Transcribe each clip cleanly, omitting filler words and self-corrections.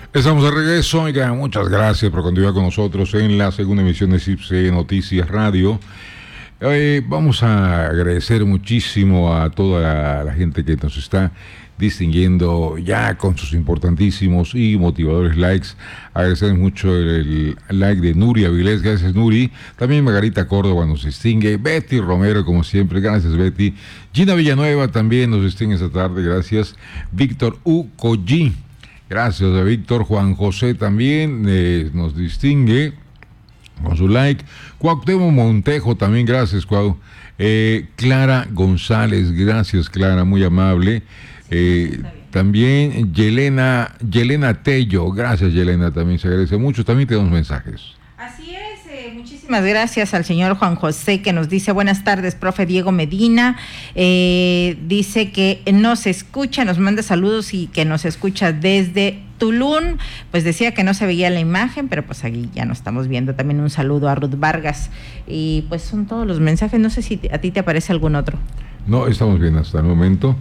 Estamos de regreso, oiga, muchas gracias por continuar con nosotros en la segunda emisión de CIPSE Noticias Radio. Vamos a agradecer muchísimo a toda la gente que nos está distinguiendo ya con sus importantísimos y motivadores likes. Agradecer mucho el like de Nuri Avilés, gracias Nuri. También Margarita Córdoba nos distingue, Betty Romero como siempre, gracias Betty. Gina Villanueva también nos distingue esta tarde, gracias. Víctor U. Collí, gracias a Víctor. Juan José también nos distingue con su like. Cuauhtémoc Montejo también, gracias Cuau. Clara González, gracias Clara, muy amable. También Yelena Tello, gracias Yelena, también se agradece mucho. También tenemos mensajes. Así es, muchísimas gracias al señor Juan José, que nos dice: buenas tardes, profe Diego Medina. Dice que nos escucha, nos manda saludos y que nos escucha desde Tulum. Pues decía que no se veía la imagen, pero pues aquí ya nos estamos viendo. También un saludo a Ruth Vargas. Y pues son todos los mensajes, no sé si a ti te aparece algún otro. No, estamos bien hasta el momento.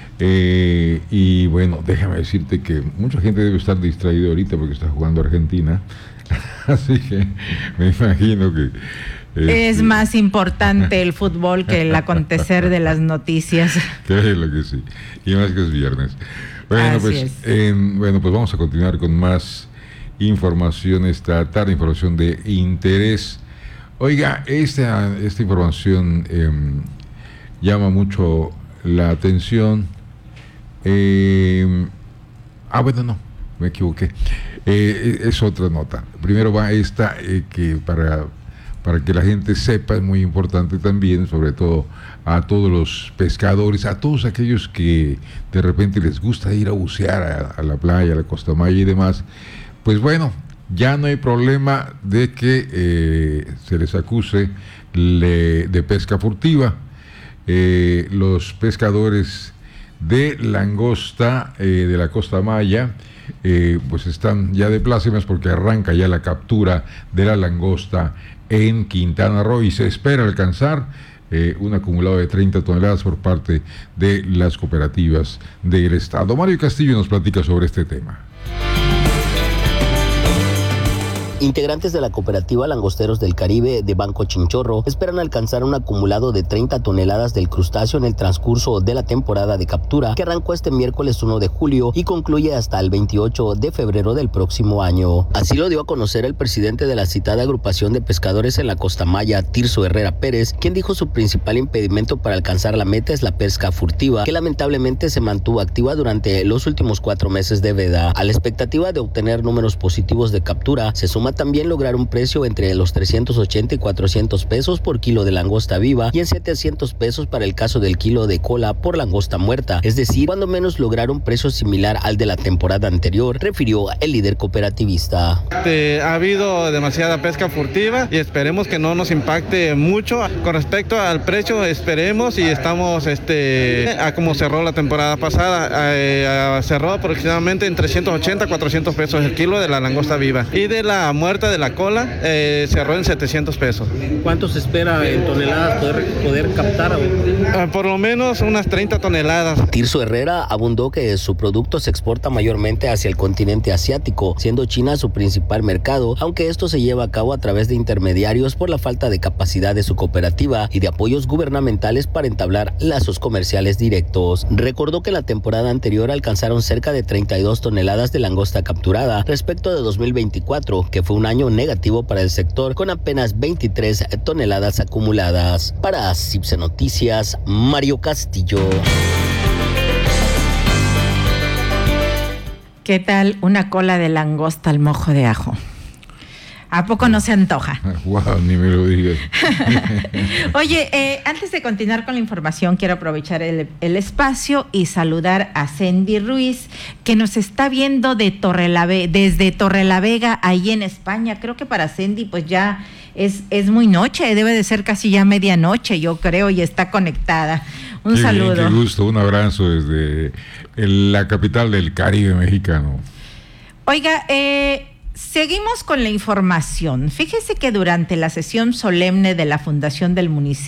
Y bueno, déjame decirte que mucha gente debe estar distraída ahorita porque está jugando Argentina. Así que me imagino que es más importante el fútbol que el acontecer de las noticias. Créelo que sí, y más que es viernes. Bueno, pues vamos a continuar con más información esta tarde, información de interés. Oiga, esta información llama mucho la atención. No, me equivoqué. Es otra nota. Primero va esta que para que la gente sepa, es muy importante también, sobre todo a todos los pescadores, a todos aquellos que de repente les gusta ir a bucear a la playa, a la Costa Maya y demás. Pues bueno, ya no hay problema de que se les acuse de pesca furtiva. Los pescadores de langosta de la Costa Maya pues están ya de plácemes porque arranca ya la captura de la langosta en Quintana Roo y se espera alcanzar un acumulado de 30 toneladas por parte de las cooperativas del estado. Mario Castillo nos platica sobre este tema. Integrantes de la cooperativa Langosteros del Caribe de Banco Chinchorro esperan alcanzar un acumulado de 30 toneladas del crustáceo en el transcurso de la temporada de captura que arrancó este miércoles 1 de julio y concluye hasta el 28 de febrero del próximo año. Así lo dio a conocer el presidente de la citada agrupación de pescadores en la Costa Maya, Tirso Herrera Pérez, quien dijo su principal impedimento para alcanzar la meta es la pesca furtiva, que lamentablemente se mantuvo activa durante los últimos 4 meses de veda. A la expectativa de obtener números positivos de captura, se suma también lograr un precio entre los 380 y 400 pesos por kilo de langosta viva y en 700 pesos para el caso del kilo de cola por langosta muerta, es decir, cuando menos lograr un precio similar al de la temporada anterior, refirió el líder cooperativista. Ha habido demasiada pesca furtiva y esperemos que no nos impacte mucho. Con respecto al precio, esperemos y estamos a como cerró la temporada pasada, cerró aproximadamente en 380 a 400 pesos el kilo de la langosta viva y de la muerta de la cola cerró en 700 pesos. ¿Cuánto se espera en toneladas poder captar? Por lo menos unas 30 toneladas. Tirso Herrera abundó que su producto se exporta mayormente hacia el continente asiático, siendo China su principal mercado, aunque esto se lleva a cabo a través de intermediarios por la falta de capacidad de su cooperativa y de apoyos gubernamentales para entablar lazos comerciales directos. Recordó que la temporada anterior alcanzaron cerca de 32 toneladas de langosta capturada respecto de 2024, que fue un año negativo para el sector con apenas 23 toneladas acumuladas. Para CIPSE Noticias, Mario Castillo. ¿Qué tal una cola de langosta al mojo de ajo? ¿A poco no se antoja? Wow, ni me lo digas. Oye, antes de continuar con la información, quiero aprovechar el espacio y saludar a Cindy Ruiz, que nos está viendo desde Torrelavega, ahí en España. Creo que para Cindy, pues ya es muy noche, debe de ser casi ya medianoche, yo creo, y está conectada. Un saludo. Bien, qué gusto, un abrazo desde la capital del Caribe mexicano. Oiga, seguimos con la información. Fíjese que durante la sesión solemne de la Fundación del Municipio